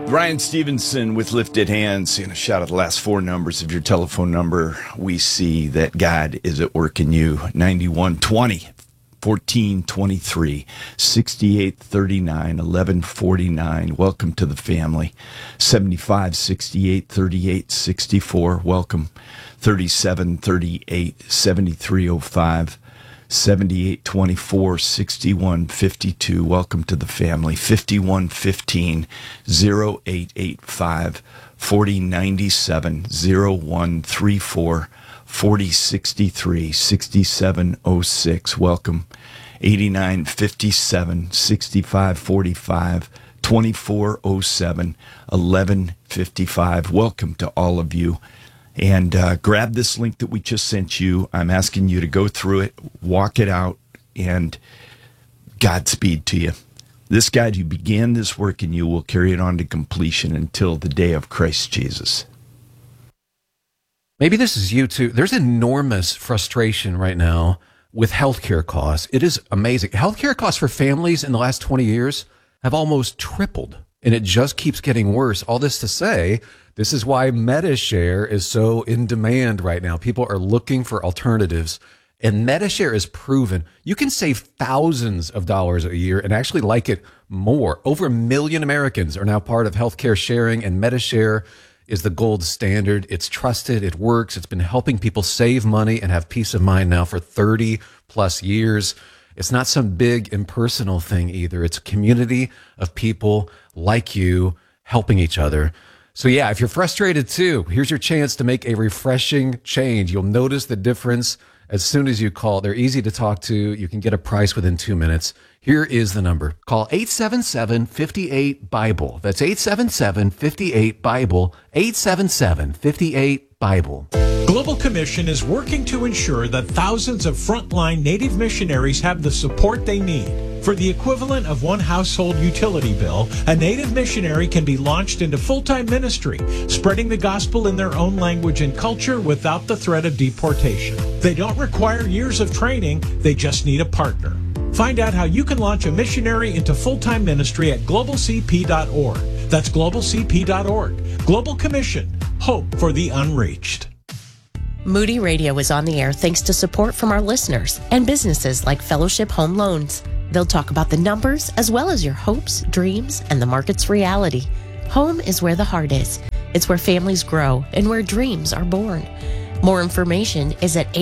Ryan Stevenson with Lifted Hands. And a shout out the last four numbers of your telephone number. We see that God is at work in you. 9120 1423 6839 1149. Welcome to the family. 75 68 38 64. Welcome. 37 38 7305. 7824 6152. Welcome to the family. 5115 0885 4097 0134 4063 6706. Welcome. 8957 6545 2407 1155. Welcome to all of you. And grab this link that we just sent you. I'm asking you to go through it, walk it out, and Godspeed to you. This God who began this work in you will carry it on to completion until the day of Christ Jesus. Maybe this is you too. There's enormous frustration right now with healthcare costs. It is amazing. Healthcare costs for families in the last 20 years have almost tripled, and it just keeps getting worse. All this to say, this is why MediShare is so in demand right now. People are looking for alternatives, and MediShare is proven. You can save thousands of dollars a year and actually like it more. Over 1 million Americans are now part of healthcare sharing, and MediShare is the gold standard. It's trusted. It works. It's been helping people save money and have peace of mind now for 30 plus years. It's not some big impersonal thing either. It's a community of people like you helping each other. So yeah, if you're frustrated too, here's your chance to make a refreshing change. You'll notice the difference as soon as you call. They're easy to talk to. You can get a price within 2 minutes. Here is the number. Call 877-58-BIBLE. That's 877-58-BIBLE. 877-58-BIBLE. Global Commission is working to ensure that thousands of frontline Native missionaries have the support they need. For the equivalent of one household utility bill, a Native missionary can be launched into full-time ministry, spreading the gospel in their own language and culture without the threat of deportation. They don't require years of training, they just need a partner. Find out how you can launch a missionary into full-time ministry at globalcp.org. That's globalcp.org. Global Commission. Hope for the unreached. Moody Radio is on the air thanks to support from our listeners and businesses like Fellowship Home Loans. They'll talk about the numbers as well as your hopes, dreams, and the market's reality. Home is where the heart is. It's where families grow and where dreams are born. More information is at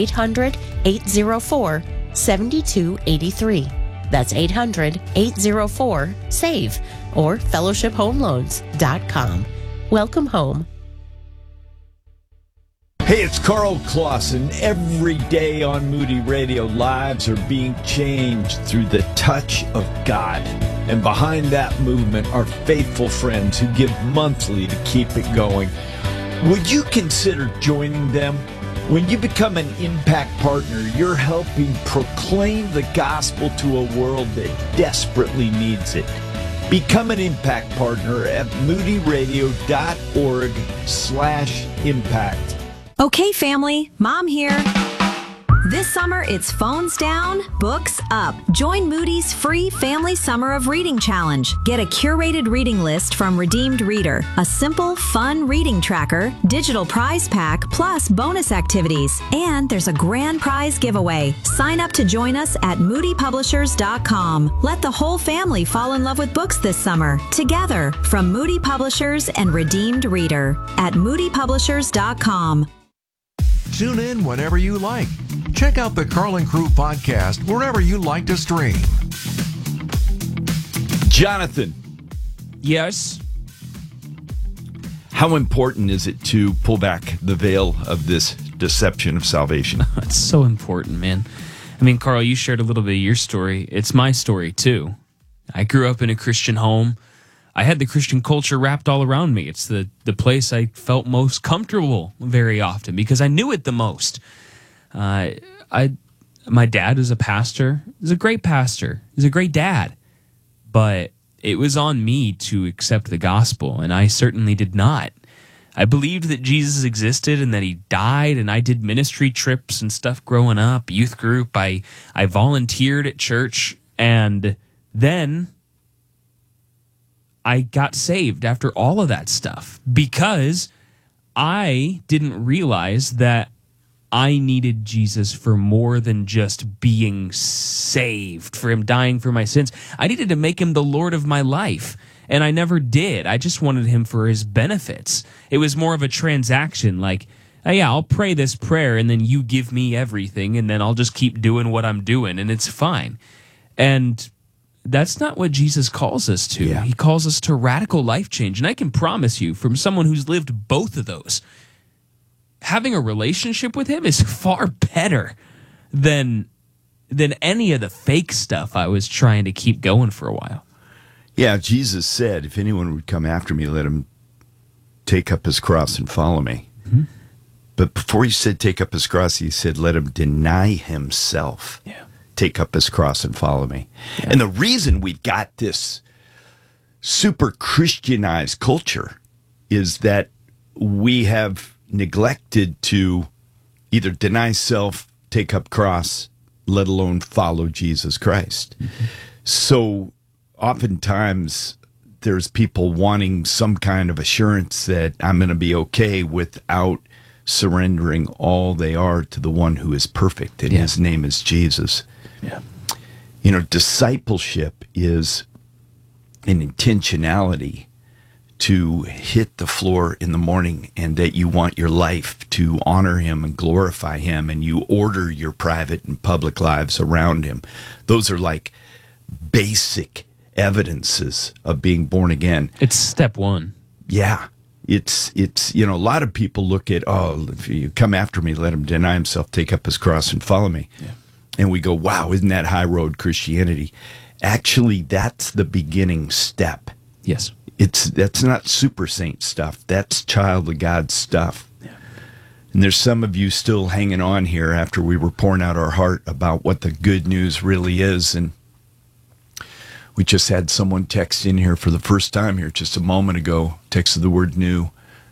800-804-7283. That's 800-804-SAVE or fellowshiphomeloans.com. Welcome home. Hey, it's Carl Clausen. Every day on Moody Radio, lives are being changed through the touch of God. And behind that movement are faithful friends who give monthly to keep it going. Would you consider joining them? When you become an impact partner, you're helping proclaim the gospel to a world that desperately needs it. Become an impact partner at moodyradio.org/impact. Okay, family, Mom here. This summer, it's phones down, books up. Join Moody's free Family Summer of Reading Challenge. Get a curated reading list from Redeemed Reader, a simple, fun reading tracker, digital prize pack, plus bonus activities. And there's a grand prize giveaway. Sign up to join us at moodypublishers.com. Let the whole family fall in love with books this summer. Together, from Moody Publishers and Redeemed Reader at moodypublishers.com. Tune in whenever you like. Check out the Carl and Crew podcast wherever you like to stream. Jonathan. Yes? How important is it to pull back the veil of this deception of salvation? It's so important, man. I mean, Carl, you shared a little bit of your story. It's my story, too. I grew up in a Christian home. I had the Christian culture wrapped all around me. It's the place I felt most comfortable very often because I knew it the most. My dad was a pastor. He was a great pastor. He was a great dad. But it was on me to accept the gospel, and I certainly did not. I believed that Jesus existed and that he died, and I did ministry trips and stuff growing up, youth group. I volunteered at church, and then I got saved after all of that stuff because I didn't realize that I needed Jesus for more than just being saved, for him dying for my sins. I needed to make him the Lord of my life, and I never did. I just wanted him for his benefits. It was more of a transaction, like, oh, yeah, I'll pray this prayer, and then you give me everything, and then I'll just keep doing what I'm doing, and it's fine. And that's not what Jesus calls us to. Yeah. He calls us to radical life change, and I can promise you, from someone who's lived both of those, having a relationship with him is far better than any of the fake stuff I was trying to keep going for a while. Yeah, Jesus said, if anyone would come after me, let him take up his cross and follow me. Mm-hmm. But before he said take up his cross, he said, let him deny himself. Yeah. Take up his cross and follow me. Yeah. And the reason we've got this super Christianized culture is that we have neglected to either deny self, take up cross, let alone follow Jesus Christ. Mm-hmm. So oftentimes there's people wanting some kind of assurance that I'm going to be okay without surrendering all they are to the one who is perfect, and his name is Jesus. Yeah. You know, discipleship is an intentionality to hit the floor in the morning, and that you want your life to honor him and glorify him, and you order your private and public lives around him. Those are like basic evidences of being born again. It's step one. Yeah. It's you know, a lot of people look at, oh, if you come after me, let him deny himself, take up his cross and follow me. Yeah. And we go, wow, isn't that high road Christianity? Actually, that's the beginning step. Yes. That's not super saint stuff. That's child of God stuff. Yeah. And there's some of you still hanging on here after we were pouring out our heart about what the good news really is. And we just had someone text in here for the first time here just a moment ago, texted the word new,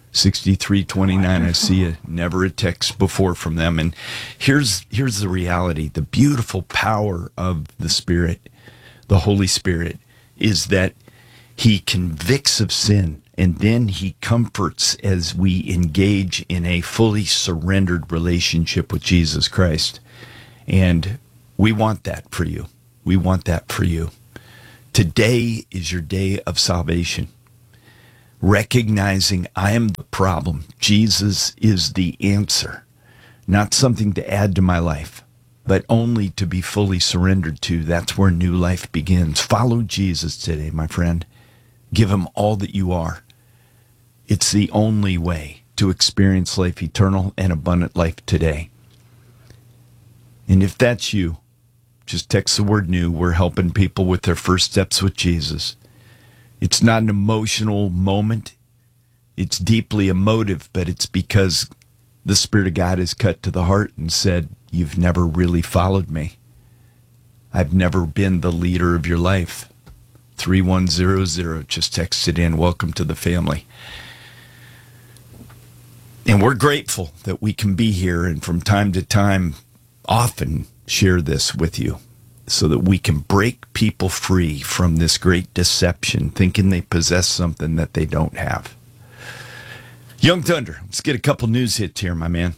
6329. I see it. Never a text before from them. And here's the reality. The beautiful power of the Spirit, the Holy Spirit, is that he convicts of sin, and then he comforts as we engage in a fully surrendered relationship with Jesus Christ. And we want that for you. We want that for you. Today is your day of salvation. Recognizing I am the problem. Jesus is the answer. Not something to add to my life, but only to be fully surrendered to. That's where new life begins. Follow Jesus today, my friend. Give him all that you are. It's the only way to experience life eternal and abundant life today. And if that's you, just text the word new. We're helping people with their first steps with Jesus. It's not an emotional moment. It's deeply emotive, but it's because the Spirit of God has cut to the heart and said, you've never really followed me. I've never been the leader of your life. 3100, just text it in. Welcome to the family. And we're grateful that we can be here and from time to time often share this with you so that we can break people free from this great deception, thinking they possess something that they don't have. Young Thunder, let's get a couple news hits here, my man.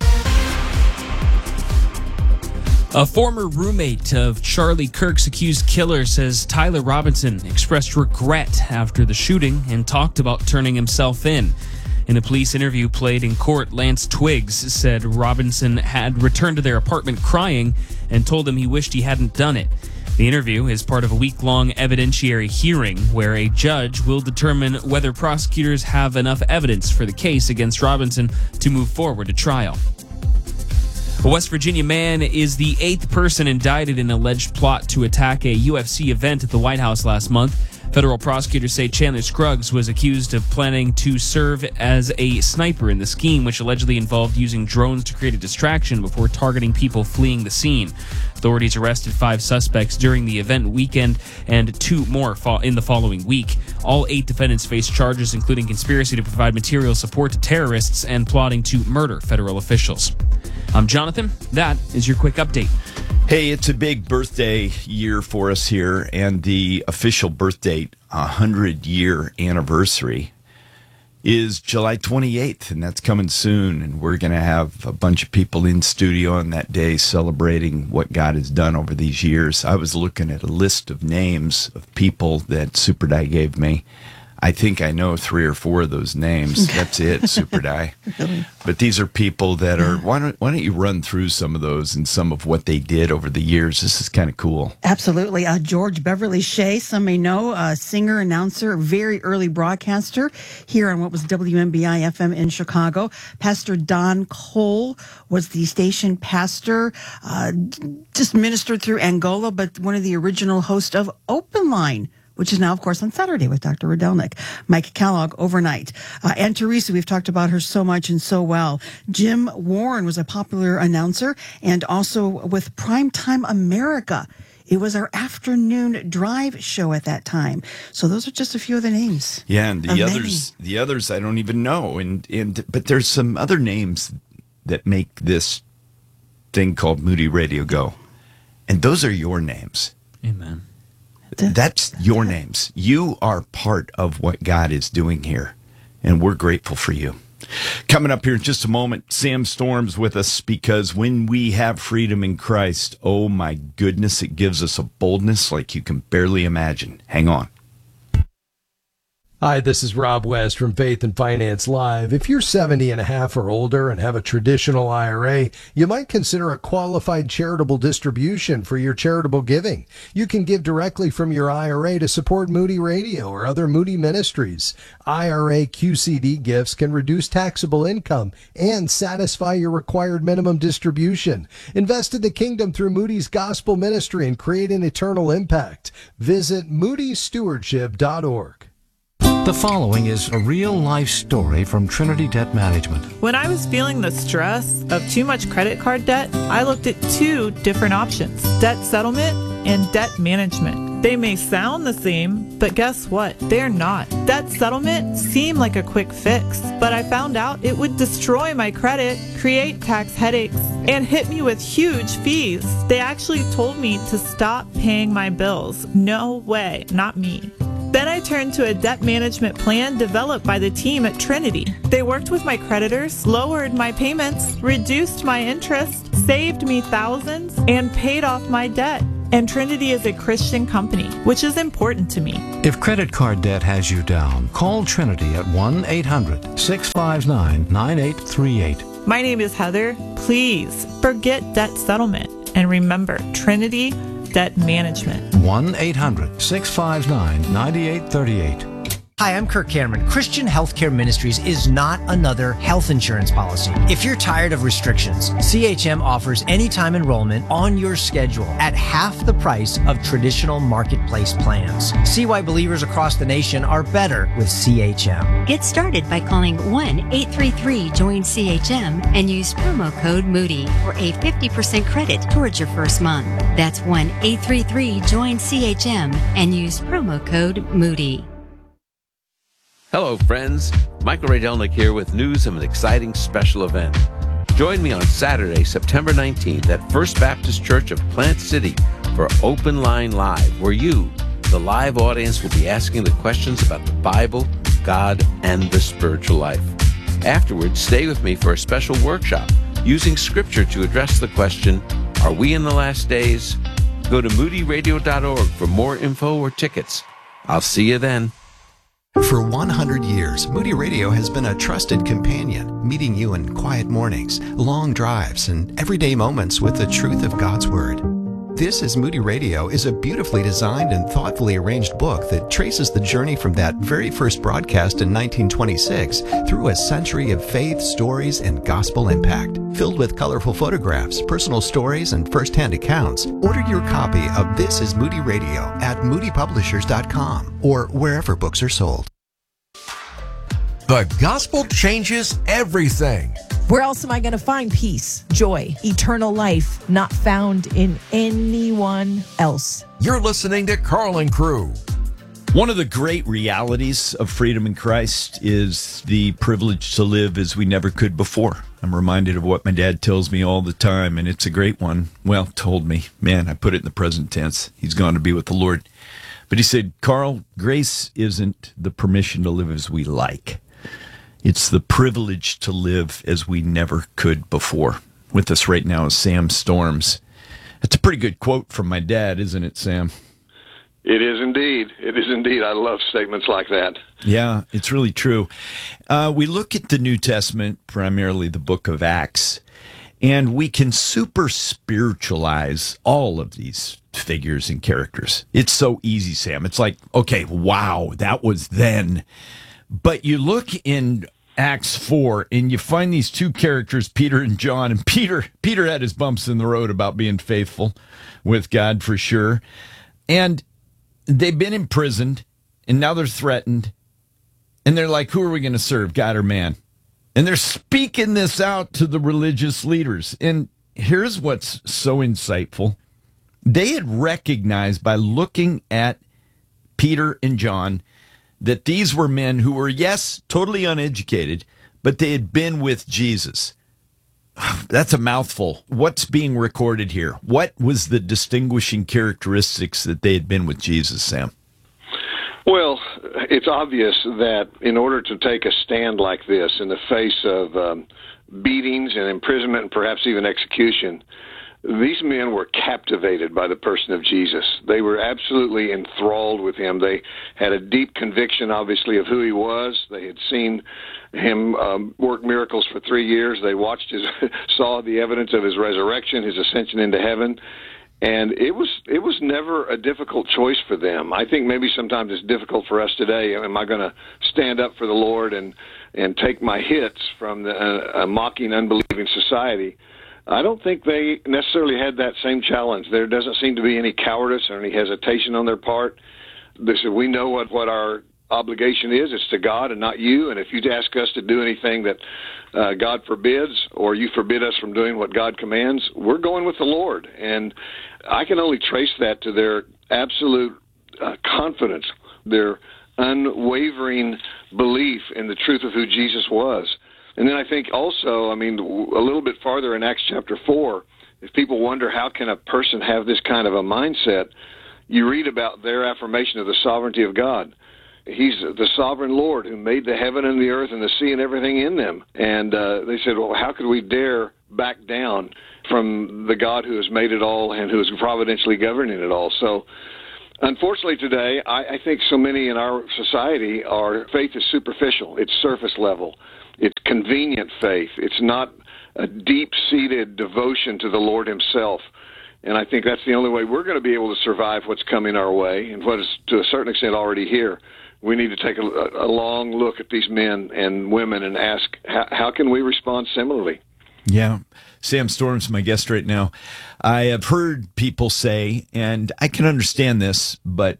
A former roommate of Charlie Kirk's accused killer says Tyler Robinson expressed regret after the shooting and talked about turning himself in. In a police interview played in court, Lance Twiggs said Robinson had returned to their apartment crying and told him he wished he hadn't done it. The interview is part of a week-long evidentiary hearing where a judge will determine whether prosecutors have enough evidence for the case against Robinson to move forward to trial. A West Virginia man is the 8th person indicted in an alleged plot to attack a UFC event at the White House last month. Federal prosecutors say Chandler Scruggs was accused of planning to serve as a sniper in the scheme, which allegedly involved using drones to create a distraction before targeting people fleeing the scene. Authorities arrested 5 suspects during the event weekend and 2 more in the following week. All 8 defendants face charges including conspiracy to provide material support to terrorists and plotting to murder federal officials. I'm Jonathan. That is your quick update. Hey, it's a big birthday year for us here, and the official birth date, 100-year anniversary, is July 28th, and that's coming soon. And we're going to have a bunch of people in studio on that day celebrating what God has done over these years. I was looking at a list of names of people that Super Die gave me. I think I know 3 or 4 of those names. That's it, Super Die. Really? But these are people that are, why don't you run through some of those and some of what they did over the years? This is kind of cool. Absolutely. George Beverly Shea, some may know, singer, announcer, very early broadcaster here on what was WMBI FM in Chicago. Pastor Don Cole was the station pastor, just ministered through Angola, but one of the original hosts of Open Line, which is now, of course, on Saturday with Dr. Radelnik. Mike Kellogg, overnight. Ann Teresa, we've talked about her so much and so well. Jim Warren was a popular announcer, and also with Primetime America. It was our afternoon drive show at that time. So those are just a few of the names. Yeah, and the others I don't even know. But there's some other names that make this thing called Moody Radio go. And those are your names. Amen. That's your names. You are part of what God is doing here, and we're grateful for you. Coming up here in just a moment, Sam Storm's with us, because when we have freedom in Christ, oh my goodness, it gives us a boldness like you can barely imagine. Hang on. Hi, this is Rob West from Faith and Finance Live. If you're 70 and a half or older and have a traditional IRA, you might consider a qualified charitable distribution for your charitable giving. You can give directly from your IRA to support Moody Radio or other Moody ministries. IRA QCD gifts can reduce taxable income and satisfy your required minimum distribution. Invest in the kingdom through Moody's Gospel Ministry and create an eternal impact. Visit moodystewardship.org. The following is a real-life story from Trinity Debt Management. When I was feeling the stress of too much credit card debt, I looked at 2 different options: debt settlement and debt management. They may sound the same, but guess what? They're not. Debt settlement seemed like a quick fix, but I found out it would destroy my credit, create tax headaches, and hit me with huge fees. They actually told me to stop paying my bills. No way, not me. Then I turned to a debt management plan developed by the team at Trinity. They worked with my creditors, lowered my payments, reduced my interest, saved me thousands, and paid off my debt. And Trinity is a Christian company, which is important to me. If credit card debt has you down, call Trinity at 1-800-659-9838. My name is Heather. Please forget debt settlement and remember Trinity Debt Management. 1-800-659-9838. Hi, I'm Kirk Cameron. Christian Healthcare Ministries is not another health insurance policy. If you're tired of restrictions, CHM offers anytime enrollment on your schedule at half the price of traditional marketplace plans. See why believers across the nation are better with CHM. Get started by calling 1-833-JOIN-CHM and use promo code Moody for a 50% credit towards your first month. That's 1-833-JOIN-CHM and use promo code Moody. Hello, friends. Michael Radelnik here with news of an exciting special event. Join me on Saturday, September 19th at First Baptist Church of Plant City for Open Line Live, where you, the live audience, will be asking the questions about the Bible, God, and the spiritual life. Afterwards, stay with me for a special workshop using Scripture to address the question, are we in the last days? Go to moodyradio.org for more info or tickets. I'll see you then. For 100 years, Moody Radio has been a trusted companion, meeting you in quiet mornings, long drives, and everyday moments with the truth of God's Word. This is Moody Radio is a beautifully designed and thoughtfully arranged book that traces the journey from that very first broadcast in 1926 through a century of faith, stories, and gospel impact. Filled with colorful photographs, personal stories, and first-hand accounts, order your copy of This is Moody Radio at moodypublishers.com or wherever books are sold. The gospel changes everything. Where else am I going to find peace, joy, eternal life, not found in anyone else? You're listening to Carl and Crew. One of the great realities of freedom in Christ is the privilege to live as we never could before. I'm reminded of what my dad tells me all the time, and it's a great one. Well, told me. Man, I put it in the present tense. He's gone to be with the Lord. But he said, Carl, grace isn't the permission to live as we like. It's the privilege to live as we never could before. With us right now is Sam Storms. That's a pretty good quote from my dad, isn't it, Sam? It is indeed. It is indeed. I love statements like that. Yeah, it's really true. We look at the New Testament, primarily the book of Acts, and we can super spiritualize all of these figures and characters. It's so easy, Sam. It's like, okay, wow, that was then. But you look in Acts 4, and you find these two characters, Peter and John. And Peter had his bumps in the road about being faithful with God, for sure. And they've been imprisoned, and now they're threatened. And they're like, who are we going to serve, God or man? And they're speaking this out to the religious leaders. And here's what's so insightful. They had recognized by looking at Peter and John that these were men who were, yes, totally uneducated, but they had been with Jesus. That's a mouthful. What's being recorded here? What was the distinguishing characteristics that they had been with Jesus, Sam? Well, it's obvious that in order to take a stand like this in the face of beatings and imprisonment and perhaps even execution, these men were captivated by the person of Jesus. They were absolutely enthralled with him. They had a deep conviction, obviously, of who he was. They had seen him work miracles for 3 years. They saw the evidence of his resurrection, his ascension into heaven. And it was never a difficult choice for them. I think maybe sometimes it's difficult for us today. Am I going to stand up for the Lord and take my hits from a mocking, unbelieving society? I don't think they necessarily had that same challenge. There doesn't seem to be any cowardice or any hesitation on their part. They said, we know what our obligation is. It's to God and not you. And if you ask us to do anything that God forbids, or you forbid us from doing what God commands, we're going with the Lord. And I can only trace that to their absolute confidence, their unwavering belief in the truth of who Jesus was. And then I think also, a little bit farther in Acts chapter 4, if people wonder how can a person have this kind of a mindset, you read about their affirmation of the sovereignty of God. He's the sovereign Lord who made the heaven and the earth and the sea and everything in them. And they said, well, how could we dare back down from the God who has made it all and who is providentially governing it all? So unfortunately today, I think so many in our society, our faith is superficial. It's surface level. It's convenient faith. It's not a deep-seated devotion to the Lord himself. And I think that's the only way we're going to be able to survive what's coming our way and what is to a certain extent already here. We need to take a long look at these men and women and ask, how can we respond similarly? Yeah. Sam Storms, my guest right now. I have heard people say, and I can understand this, but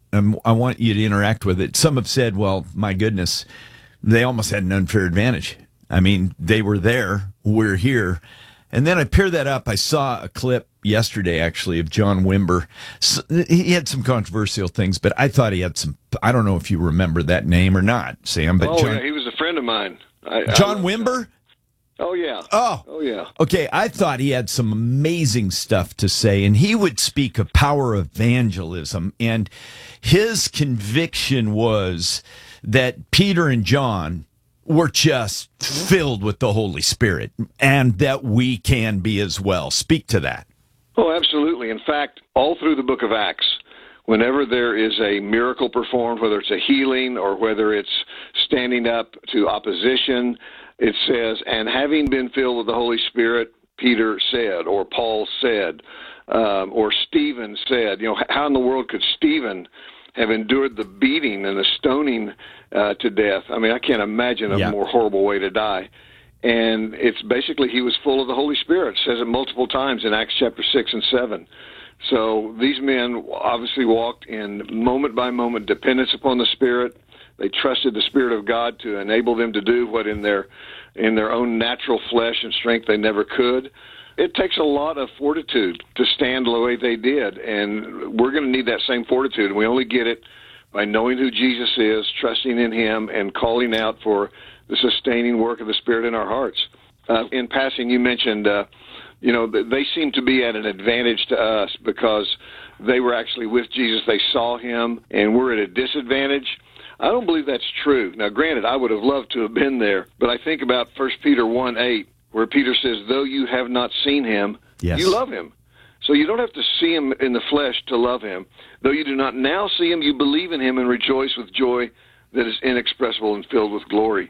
I want you to interact with it. Some have said, well, my goodness, they almost had an unfair advantage. I mean, they were there, we're here. And then I pair that up. I saw a clip yesterday, actually, of John Wimber. He had some controversial things, but I thought he had some, I don't know if you remember that name or not, Sam. But yeah, he was a friend of mine. John Wimber? Oh, yeah. Oh, yeah. Okay, I thought he had some amazing stuff to say, and he would speak of power evangelism, and his conviction was that Peter and John were just filled with the Holy Spirit, and that we can be as well. Speak to that. Oh, absolutely. In fact, all through the book of Acts, whenever there is a miracle performed, whether it's a healing or whether it's standing up to opposition, it says, and having been filled with the Holy Spirit, Peter said, or Paul said, or Stephen said. How in the world could Stephen have endured the beating and the stoning to death? I can't imagine a more horrible way to die. And it's basically he was full of the Holy Spirit. It says it multiple times in Acts chapter 6 and 7. So these men obviously walked in moment-by-moment dependence upon the Spirit. They trusted the Spirit of God to enable them to do what in their own natural flesh and strength they never could. It takes a lot of fortitude to stand the way they did, and we're going to need that same fortitude, and we only get it by knowing who Jesus is, trusting in him, and calling out for the sustaining work of the Spirit in our hearts. In passing, you mentioned, they seem to be at an advantage to us because they were actually with Jesus. They saw him, and we're at a disadvantage. I don't believe that's true. Now, granted, I would have loved to have been there, but I think about 1 Peter 1:8, where Peter says, though you have not seen him, you love him. So you don't have to see him in the flesh to love him. Though you do not now see him, you believe in him and rejoice with joy that is inexpressible and filled with glory.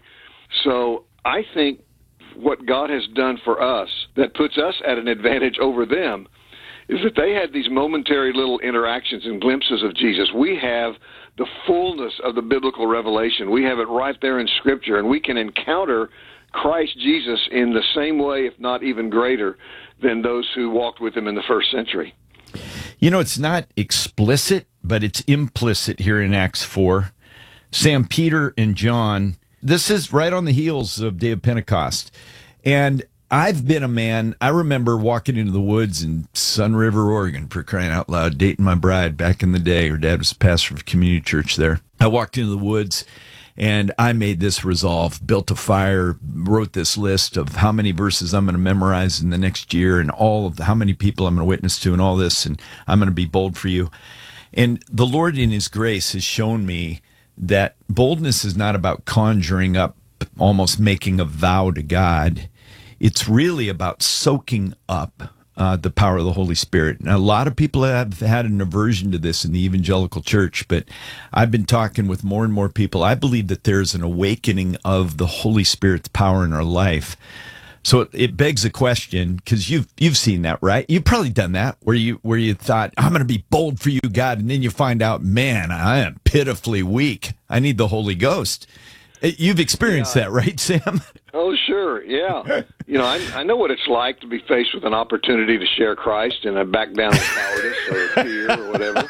So I think what God has done for us that puts us at an advantage over them is that they had these momentary little interactions and glimpses of Jesus. We have the fullness of the biblical revelation. We have it right there in Scripture, and we can encounter Christ Jesus in the same way, if not even greater, than those who walked with him in the first century. You know, it's not explicit, but it's implicit here in Acts 4. Sam, Peter, and John, this is right on the heels of Day of Pentecost. And I've been a man, I remember walking into the woods in Sun River, Oregon, for crying out loud, dating my bride back in the day. Her dad was a pastor of a community church there. I walked into the woods, and I made this resolve, built a fire, wrote this list of how many verses I'm going to memorize in the next year and all of how many people I'm going to witness to and all this, and I'm going to be bold for you. And the Lord in his grace has shown me that boldness is not about conjuring up, almost making a vow to God. It's really about soaking up the power of the Holy Spirit. Now, a lot of people have had an aversion to this in the evangelical church, but I've been talking with more and more people. I believe that there's an awakening of the Holy Spirit's power in our life. So it begs a question, because you've seen that, right? You've probably done that, where you thought, I'm going to be bold for you, God, and then you find out, man, I am pitifully weak. I need the Holy Ghost. You've experienced that, right, Sam? Oh, sure, yeah. I know what it's like to be faced with an opportunity to share Christ, and I back down with cowardice or fear or whatever.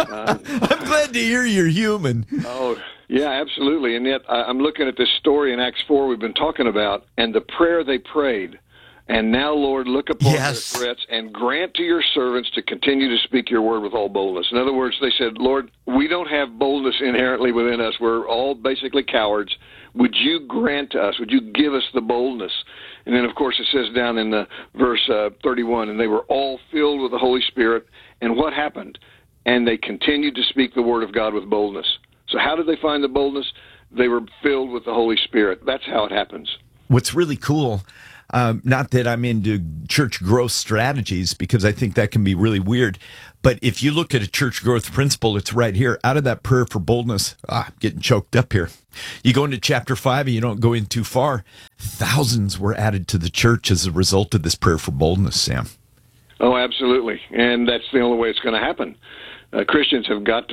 I'm glad to hear you're human. Oh, yeah, absolutely. And yet I'm looking at this story in Acts 4 we've been talking about, and the prayer they prayed. And now, Lord, look upon their threats and grant to your servants to continue to speak your word with all boldness. In other words, they said, Lord, we don't have boldness inherently within us. We're all basically cowards. Would you grant to us, would you give us the boldness? And then, of course, it says down in the verse 31, and they were all filled with the Holy Spirit. And what happened? And they continued to speak the word of God with boldness. So how did they find the boldness? They were filled with the Holy Spirit. That's how it happens. What's really cool, not that I'm into church growth strategies, because I think that can be really weird, but if you look at a church growth principle, it's right here. Out of that prayer for boldness, I'm getting choked up here. You go into chapter 5 and you don't go in too far. Thousands were added to the church as a result of this prayer for boldness, Sam. Oh, absolutely. And that's the only way it's going to happen. Christians have got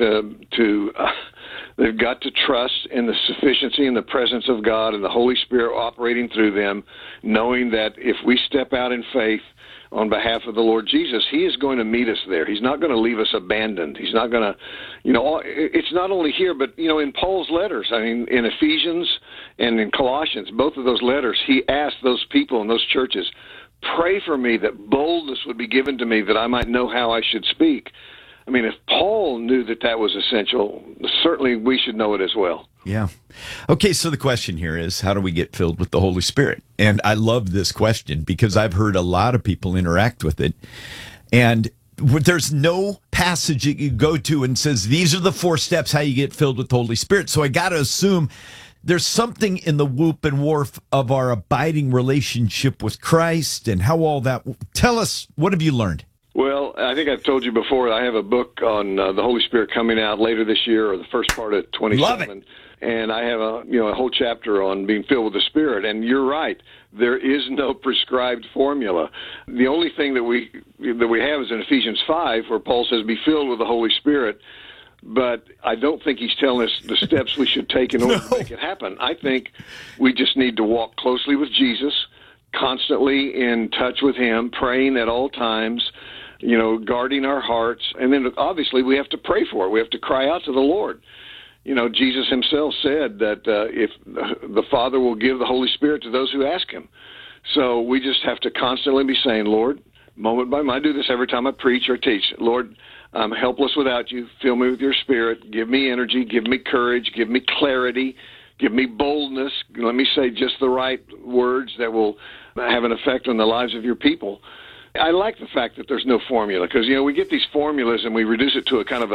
they've got to trust in the sufficiency and the presence of God and the Holy Spirit operating through them, knowing that if we step out in faith on behalf of the Lord Jesus, he is going to meet us there. He's not going to leave us abandoned. He's not going to, it's not only here, but, in Paul's letters, in Ephesians and in Colossians, both of those letters, he asked those people in those churches, pray for me that boldness would be given to me that I might know how I should speak. If Paul knew that was essential, certainly we should know it as well. Yeah. Okay, so the question here is, how do we get filled with the Holy Spirit? And I love this question because I've heard a lot of people interact with it. And there's no passage that you go to and says, these are the 4 steps how you get filled with the Holy Spirit. So I got to assume there's something in the whoop and wharf of our abiding relationship with Christ and how all that. Tell us, what have you learned? Well, I think I've told you before, I have a book on the Holy Spirit coming out later this year or the first part of 27. Love it. And I have a whole chapter on being filled with the Spirit. And you're right, there is no prescribed formula. The only thing that we have is in Ephesians 5, where Paul says, be filled with the Holy Spirit. But I don't think he's telling us the steps we should take in order to make it happen. I think we just need to walk closely with Jesus, constantly in touch with him, praying at all times, guarding our hearts. And then obviously we have to pray for it. We have to cry out to the Lord. Jesus himself said that if the Father will give the Holy Spirit to those who ask him. So we just have to constantly be saying, Lord, moment by moment, I do this every time I preach or teach. Lord, I'm helpless without you. Fill me with your Spirit. Give me energy. Give me courage. Give me clarity. Give me boldness. Let me say just the right words that will have an effect on the lives of your people. I like the fact that there's no formula, because we get these formulas and we reduce it to a kind of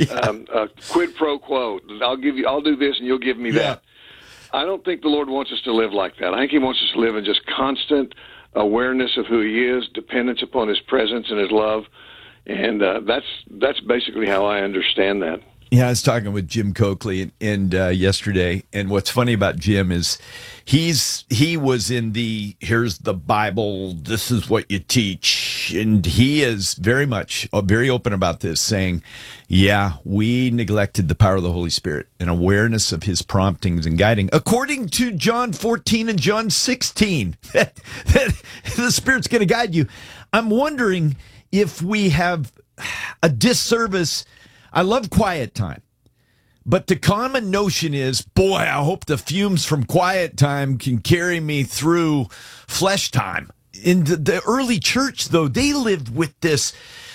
a quid pro quo. I'll do this and you'll give me that. I don't think the Lord wants us to live like that. I think He wants us to live in just constant awareness of who He is, dependence upon His presence and His love, and that's basically how I understand that. Yeah, I was talking with Jim Coakley and yesterday, and what's funny about Jim is he was in the here's the Bible, this is what you teach, and he is very open about this, saying, yeah, we neglected the power of the Holy Spirit and awareness of His promptings and guiding, according to John 14 and John 16, that the Spirit's going to guide you. I'm wondering if we have a disservice. I love quiet time, but the common notion is, boy, I hope the fumes from quiet time can carry me through flesh time. In the early church, though, they lived with this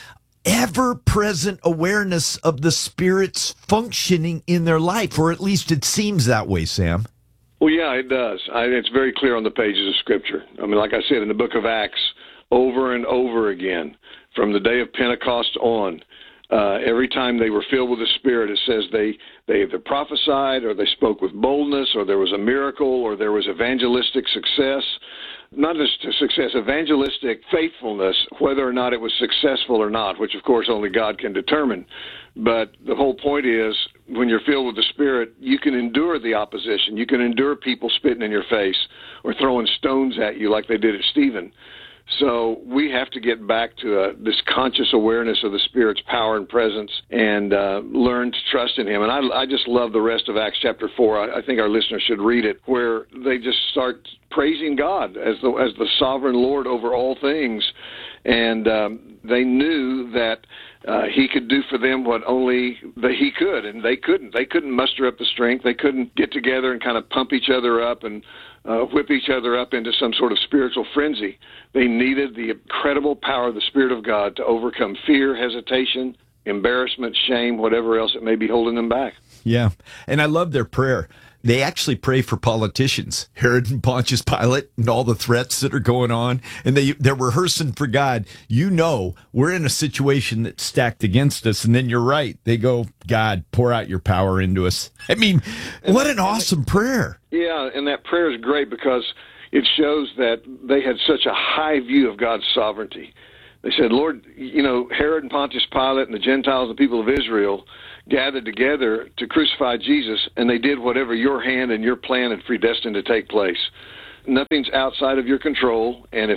ever-present awareness of the Spirit's functioning in their life, or at least it seems that way, Sam. Well, yeah, it does. It's very clear on the pages of Scripture. I mean, like I said, in the book of Acts, over and over again, from the day of Pentecost on, every time they were filled with the Spirit, it says they either prophesied, or they spoke with boldness, or there was a miracle, or there was evangelistic success. Not just success, evangelistic faithfulness, whether or not it was successful or not, which of course only God can determine. But the whole point is, when you're filled with the Spirit, you can endure the opposition. You can endure people spitting in your face or throwing stones at you like they did at Stephen. So we have to get back to this conscious awareness of the Spirit's power and presence, and learn to trust in Him. And I just love the rest of Acts chapter 4. I think our listeners should read it, where they just start praising God as the sovereign Lord over all things. And they knew that He could do for them what only He could, and they couldn't. They couldn't muster up the strength. They couldn't get together and kind of pump each other up and whip each other up into some sort of spiritual frenzy. They needed the incredible power of the Spirit of God to overcome fear, hesitation, embarrassment, shame, whatever else it may be holding them back. Yeah, and I love their prayer. They actually pray for politicians, Herod and Pontius Pilate, and all the threats that are going on. And they're rehearsing for God. We're in a situation that's stacked against us. And then you're right. They go, God, pour out your power into us. I mean, what an awesome prayer. Yeah, and that prayer is great because it shows that they had such a high view of God's sovereignty. They said, Lord, Herod and Pontius Pilate and the Gentiles and the people of Israel gathered together to crucify Jesus, and they did whatever your hand and your plan had predestined to take place. Nothing's outside of your control, and if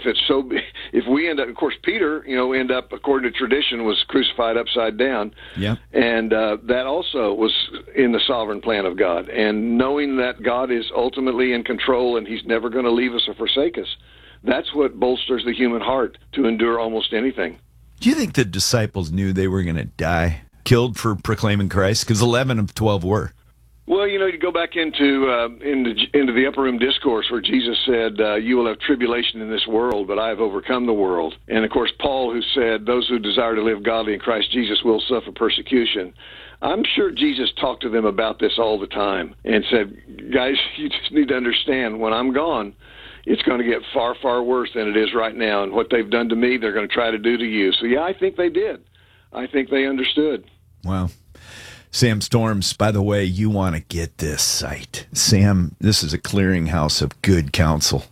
we end up, of course, Peter, end up, according to tradition, was crucified upside down. Yeah. And that also was in the sovereign plan of God. And knowing that God is ultimately in control and He's never going to leave us or forsake us, that's what bolsters the human heart to endure almost anything. Do you think the disciples knew they were going to die, killed for proclaiming Christ? Because 11 of 12 were. Well, you go back into the upper room discourse where Jesus said, you will have tribulation in this world, but I have overcome the world. And, of course, Paul, who said, those who desire to live godly in Christ Jesus will suffer persecution. I'm sure Jesus talked to them about this all the time and said, guys, you just need to understand, when I'm gone, it's going to get far, far worse than it is right now. And what they've done to me, they're going to try to do to you. So, yeah, I think they did. I think they understood. Wow. Sam Storms, by the way, you want to get this site. Sam, this is a clearinghouse of good counsel.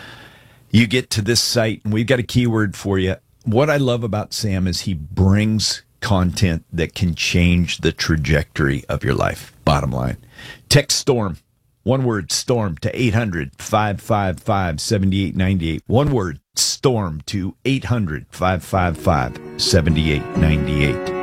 You get to this site, and we've got a keyword for you. What I love about Sam is he brings content that can change the trajectory of your life. Bottom line. Text STORM. One word, STORM, to 800-555-7898. One word, STORM, to 800-555-7898.